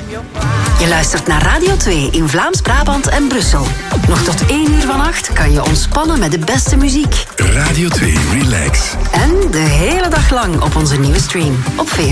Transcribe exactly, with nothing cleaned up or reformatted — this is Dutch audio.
Je luistert naar Radio twee in Vlaams-Brabant en Brussel. Nog tot één uur vannacht kan je ontspannen met de beste muziek. Radio twee Relax. En de hele dag lang op onze nieuwe stream op V